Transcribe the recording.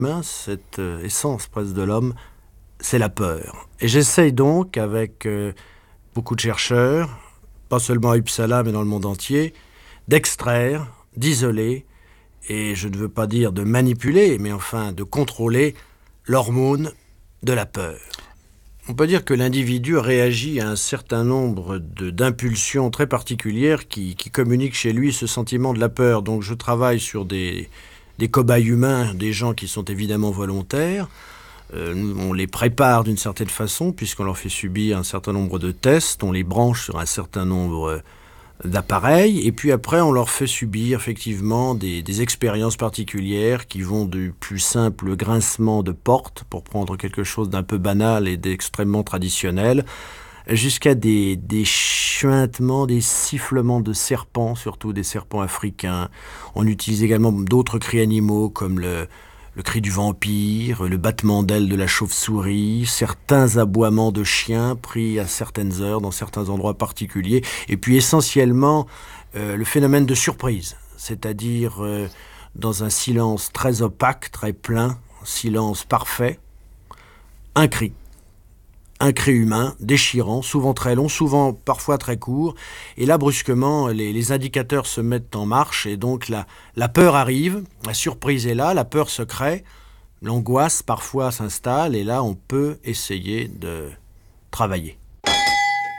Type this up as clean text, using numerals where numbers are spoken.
cette essence presque de l'homme, c'est la peur. Et j'essaye donc, avec beaucoup de chercheurs, pas seulement à Uppsala, mais dans le monde entier, d'extraire, d'isoler, et je ne veux pas dire de manipuler, mais enfin de contrôler l'hormone de la peur. On peut dire que l'individu réagit à un certain nombre d'impulsions très particulières qui communiquent chez lui ce sentiment de la peur. Donc je travaille sur des cobayes humains, des gens qui sont évidemment volontaires. On les prépare d'une certaine façon puisqu'on leur fait subir un certain nombre de tests, on les branche sur un certain nombre d'appareils et puis après on leur fait subir effectivement des expériences particulières qui vont du plus simple grincement de porte, pour prendre quelque chose d'un peu banal et d'extrêmement traditionnel, jusqu'à des chuintements, des sifflements de serpents, surtout des serpents africains. On utilise également d'autres cris animaux comme le cri du vampire, le battement d'ailes de la chauve-souris, certains aboiements de chiens pris à certaines heures, dans certains endroits particuliers, et puis essentiellement le phénomène de surprise, c'est-à-dire dans un silence très opaque, très plein, silence parfait, un cri humain, déchirant, souvent très long, souvent parfois très court. Et là, brusquement, les indicateurs se mettent en marche et donc la peur arrive, la surprise est là, la peur se crée, l'angoisse parfois s'installe et là, on peut essayer de travailler.